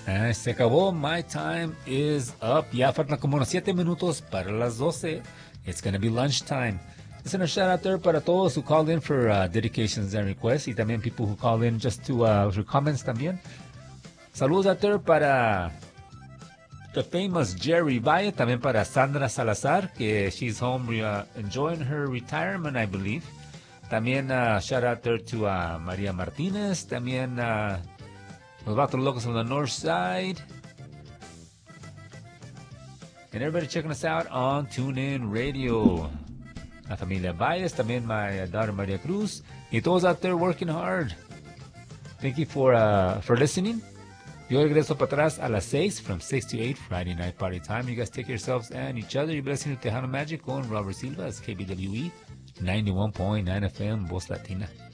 Se acabó. My time is up. Ya faltan como unos 7 minutos para las 12. It's going to be lunchtime. Listen, a shout out there para todos who called in for dedications and requests. Y también people who called in just to for comments también. Saludos out there para the famous Jerry Valle. También para Sandra Salazar, que she's home enjoying her retirement, I believe. También shout out there to Maria Martinez. También los Vatos Locos on the north side. And everybody checking us out on TuneIn Radio. La familia Valles, también my daughter Maria Cruz. Y todos out there working hard. Thank you for listening. Yo regreso para atrás a las 6, from 6 to 8, Friday night party time. You guys take care of yourselves and each other. You're listening to Tejano Magic con Robert Silva. It's KBWE 91.9 FM, Voz Latina.